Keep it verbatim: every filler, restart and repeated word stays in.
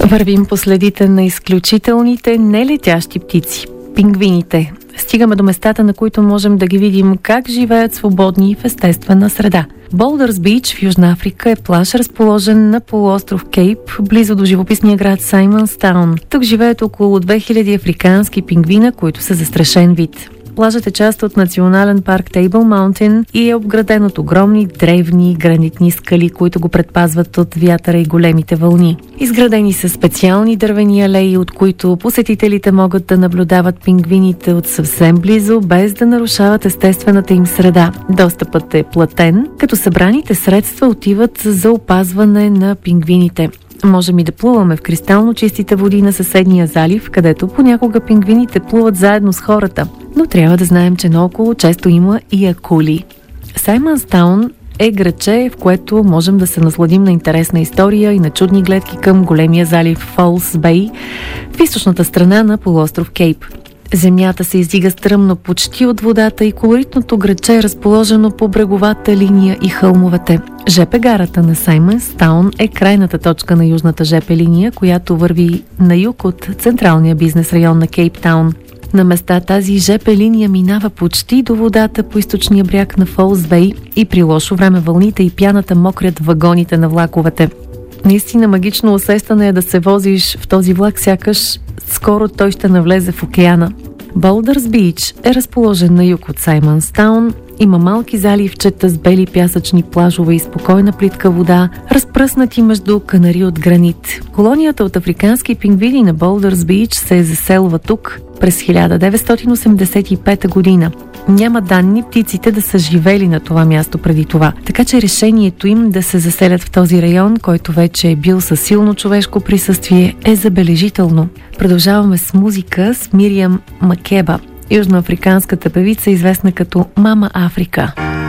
Вървим по следите на изключителните нелетящи птици – пингвините. Стигаме до местата, на които можем да ги видим как живеят свободни в естествена среда. Болдърс Бич в Южна Африка е плаж, разположен на полуостров Кейп, близо до живописния град Саймънстаун. Тук живеят около две хиляди африкански пингвина, които са застрашен вид. Плажът е част от национален парк Тейбъл Маунтин и е обграден от огромни древни гранитни скали, които го предпазват от вятъра и големите вълни. Изградени са специални дървени алеи, от които посетителите могат да наблюдават пингвините от съвсем близо, без да нарушават естествената им среда. Достъпът е платен, като събраните средства отиват за опазване на пингвините. Можем и да плуваме в кристално чистите води на съседния залив, където понякога пингвините плуват заедно с хората. Но трябва да знаем, че наоколо често има и акули. Саймънстаун е градче, в което можем да се насладим на интересна история и на чудни гледки към големия залив Фолс Бей в източната страна на полуостров Кейп. Земята се издига стръмно почти от водата и колоритното градче е разположено по бреговата линия и хълмовете. ЖП гарата на Саймънстаун е крайната точка на южната ЖП линия, която върви на юг от централния бизнес район на Кейптаун. На места тази ЖП линия минава почти до водата по източния бряг на Фолс Бей и при лошо време вълните и пяната мокрят вагоните на влаковете. Наистина магично усещане е да се возиш в този влак, сякаш скоро той ще навлезе в океана. Болдърс Бич е разположен на юг от Саймънстаун. Има малки заливчета с бели пясъчни плажове и спокойна плитка вода, разпръснати между канари от гранит. Колонията от африкански пингвини на Болдърс Бич се заселва тук през хиляда деветстотин осемдесет и пета година. Няма данни птиците да са живели на това място преди това, така че решението им да се заселят в този район, който вече е бил със силно човешко присъствие, е забележително. Продължаваме с музика с Мириам Макеба, южноафриканската певица, известна като Мама Африка.